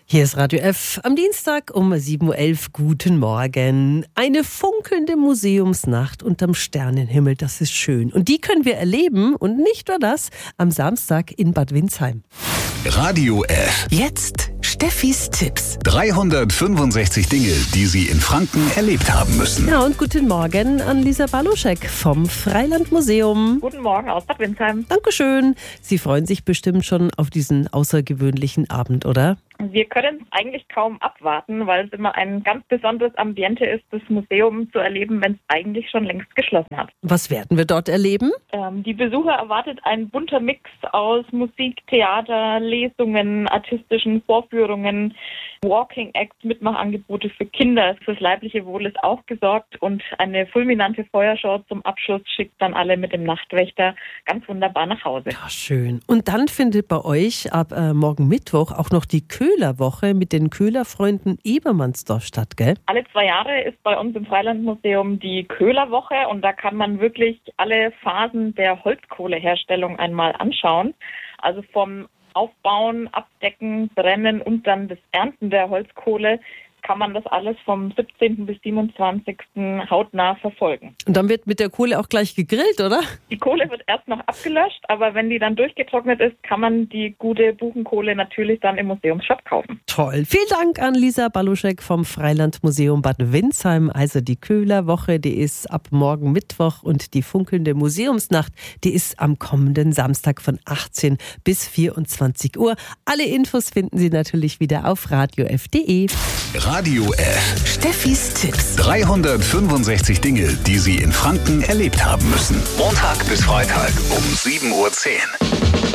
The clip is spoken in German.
Hier ist Radio F am Dienstag um 7.11 Uhr. Guten Morgen. Eine funkelnde Museumsnacht unterm Sternenhimmel, das ist schön. Und die können wir erleben und nicht nur das, am Samstag in Bad Windsheim. Radio F. Jetzt Steffis Tipps. 365 Dinge, die Sie in Franken erlebt haben müssen. Ja, und guten Morgen an Lisa Baluschek vom Freilandmuseum. Guten Morgen aus Bad Windsheim. Dankeschön. Sie freuen sich bestimmt schon auf diesen außergewöhnlichen Abend, oder? Wir können es eigentlich kaum abwarten, weil es immer ein ganz besonderes Ambiente ist, das Museum zu erleben, wenn es eigentlich schon längst geschlossen hat. Was werden wir dort erleben? Die Besucher erwartet ein bunter Mix aus Musik, Theater, Lesungen, artistischen Vorführungen, Walking Acts, Mitmachangebote für Kinder. Fürs leibliche Wohl ist auch gesorgt und eine fulminante Feuershow zum Abschluss schickt dann alle mit dem Nachtwächter ganz wunderbar nach Hause. Ja, schön. Und dann findet bei euch ab morgen Mittwoch auch noch die Köhlerwoche mit den Köhlerfreunden Ebermannsdorf statt, gell? Alle 2 Jahre ist bei uns im Freilandmuseum die Köhlerwoche und da kann man wirklich alle Phasen der Holzkohleherstellung einmal anschauen. Also vom Aufbauen, Abdecken, Brennen und dann das Ernten der Holzkohle kann man das alles vom 17. bis 27. hautnah verfolgen. Und dann wird mit der Kohle auch gleich gegrillt, oder? Die Kohle wird erst noch abgelöscht, aber wenn die dann durchgetrocknet ist, kann man die gute Buchenkohle natürlich dann im Museumsshop kaufen. Toll. Vielen Dank an Lisa Baluschek vom Freilandmuseum Bad Windsheim. Also die Köhlerwoche, die ist ab morgen Mittwoch und die funkelnde Museumsnacht, die ist am kommenden Samstag von 18 bis 24 Uhr. Alle Infos finden Sie natürlich wieder auf radiof.de. Radio F. Steffis Tipps. 365 Dinge, die Sie in Franken erlebt haben müssen. Montag bis Freitag um 7.10 Uhr.